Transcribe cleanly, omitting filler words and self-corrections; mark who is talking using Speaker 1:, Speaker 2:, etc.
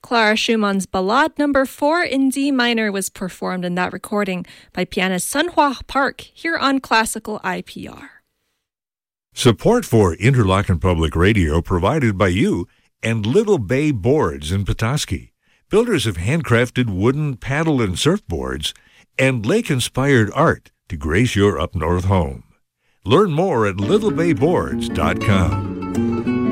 Speaker 1: Clara Schumann's Ballade No. 4 in D minor was performed in that recording by pianist Sunhwa Park here on Classical IPR.
Speaker 2: Support for Interlochen Public Radio provided by you and Little Bay Boards in Petoskey, builders of handcrafted wooden paddle and surfboards and lake-inspired art to grace your up-north home. Learn more at littlebayboards.com.